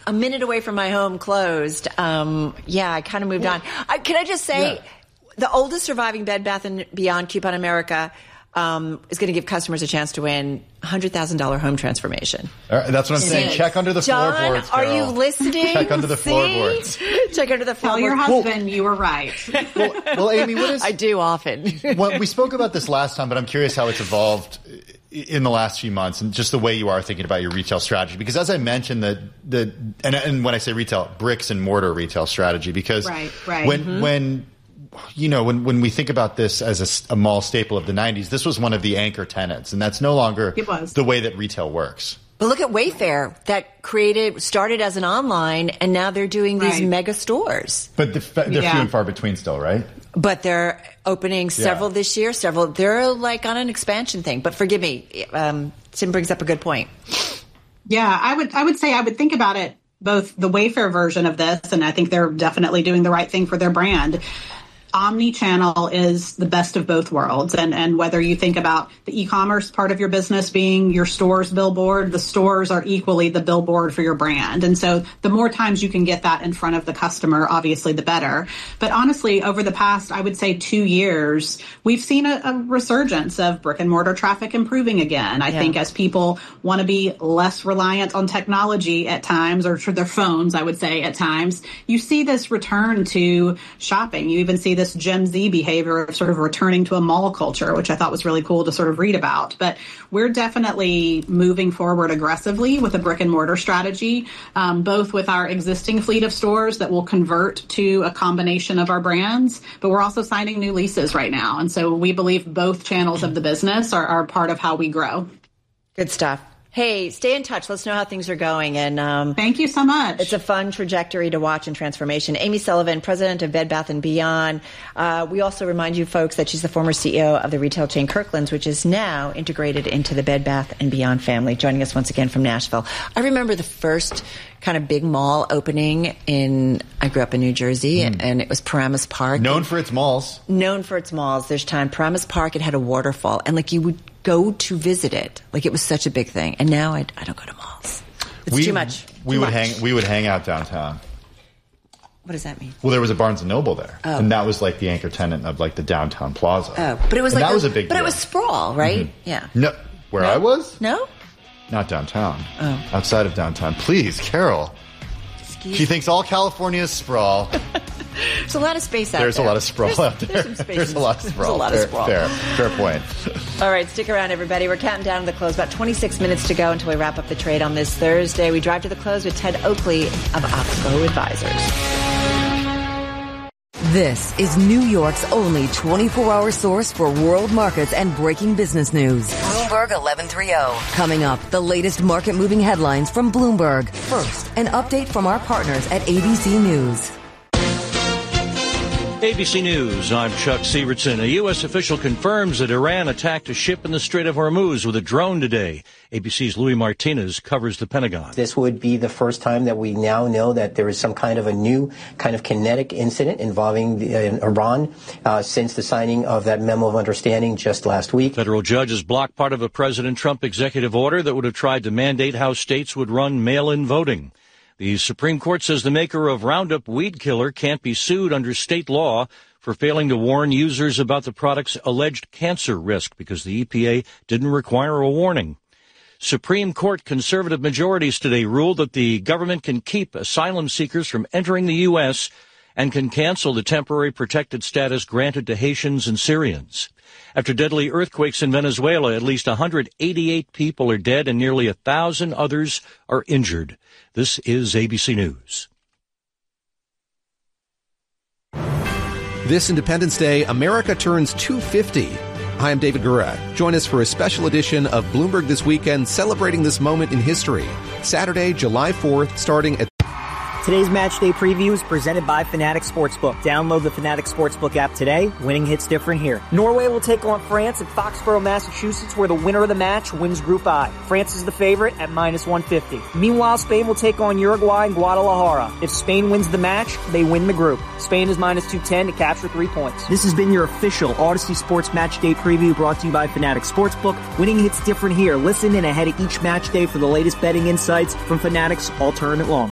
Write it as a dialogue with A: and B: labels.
A: a minute away from my home closed. I kind of moved on. Can I just say, the oldest surviving Bed Bath & Beyond coupon in America is going to give customers a chance to win $100,000 home transformation.
B: That's what I'm saying. Check under the floorboards,
A: Are you listening?
B: Check under the floorboards.
A: Check under the floorboards.
C: Tell your husband you were right.
B: Well, Amy, what is...
A: I do often.
B: Well, we spoke about this last time, but I'm curious how it's evolved in the last few months and just the way you are thinking about your retail strategy. Because as I mentioned, and when I say retail, bricks and mortar retail strategy, because when we think about this as a mall staple of the 90s, this was one of the anchor tenants, and that's no longer the way that retail works.
A: But look at Wayfair that started as an online, and now they're doing these mega stores.
B: But they're few and far between still, right?
A: But they're opening several this year, They're like on an expansion thing. But forgive me, Tim brings up a good point.
C: Yeah, I would say I would think about it, both the Wayfair version of this, and I think they're definitely doing the right thing for their brand. Omnichannel is the best of both worlds. And whether you think about the e-commerce part of your business being your store's billboard, the stores are equally the billboard for your brand. And so the more times you can get that in front of the customer, obviously the better. But honestly, over the past, I would say 2 years, we've seen a resurgence of brick and mortar traffic improving again. I think as people want to be less reliant on technology at times, or their phones, I would say at times, you see this return to shopping. You even see this Gen Z behavior of sort of returning to a mall culture, which I thought was really cool to sort of read about. But we're definitely moving forward aggressively with a brick and mortar strategy, both with our existing fleet of stores that will convert to a combination of our brands, but we're also signing new leases right now. And so we believe both channels of the business are part of how we grow.
A: Good stuff. Hey, stay in touch. Let's know how things are going. And
C: thank you so much.
A: It's a fun trajectory to watch and transformation. Amy Sullivan, president of Bed Bath & Beyond. We also remind you folks that she's the former CEO of the retail chain Kirkland's, which is now integrated into the Bed Bath & Beyond family, joining us once again from Nashville. I remember the first kind of big mall opening I grew up in New Jersey, and it was Paramus Park.
B: Known for its malls.
A: There's time. Paramus Park, it had a waterfall, and you would go to visit it. It was such a big thing. And now I don't go to malls. It's too much.
B: We would hang out downtown.
A: What does that mean?
B: Well, there was a Barnes & Noble there. Oh. And that was the anchor tenant of the downtown plaza.
A: Oh, but it was
B: that was a big deal.
A: But it was sprawl, right? Mm-hmm. Yeah.
B: No, I was?
A: No?
B: Not downtown.
A: Oh.
B: Outside of downtown. Please, Carol. She thinks all California is sprawl.
A: There's a lot of space out there.
B: There's a lot of sprawl out there. There's a lot of sprawl. Fair point.
A: All right, stick around, everybody. We're counting down to the close. About 26 minutes to go until we wrap up the trade on this Thursday. We drive to the close with Ted Oakley of Oxbow Advisors.
D: This is New York's only 24-hour source for world markets and breaking business news. Bloomberg 1130. Coming up, the latest market-moving headlines from Bloomberg. First, an update from our partners at ABC News.
E: ABC News, I'm Chuck Sievertson. A U.S. official confirms that Iran attacked a ship in the Strait of Hormuz with a drone today. ABC's Louis Martinez covers the Pentagon.
F: This would be the first time that we now know that there is some kind of a new kind of kinetic incident involving Iran since the signing of that memo of understanding just last week.
E: Federal judges blocked part of a President Trump executive order that would have tried to mandate how states would run mail-in voting. The Supreme Court says the maker of Roundup weed killer can't be sued under state law for failing to warn users about the product's alleged cancer risk because the EPA didn't require a warning. Supreme Court conservative majorities today ruled that the government can keep asylum seekers from entering the U.S. and can cancel the temporary protected status granted to Haitians and Syrians. After deadly earthquakes in Venezuela, at least 188 people are dead and nearly 1,000 others are injured. This is ABC News.
G: This Independence Day, America turns 250. Hi, I'm David Gura. Join us for a special edition of Bloomberg This Weekend, celebrating this moment in history. Saturday, July 4th, starting at...
H: Today's match day preview is presented by Fanatics Sportsbook. Download the Fanatics Sportsbook app today. Winning hits different here. Norway will take on France at Foxborough, Massachusetts, where the winner of the match wins Group I. France is the favorite at -150. Meanwhile, Spain will take on Uruguay in Guadalajara. If Spain wins the match, they win the group. Spain is -210 to capture 3 points. This has been your official Odyssey Sports Match Day preview brought to you by Fanatics Sportsbook. Winning hits different here. Listen in ahead of each match day for the latest betting insights from Fanatics all tournament long.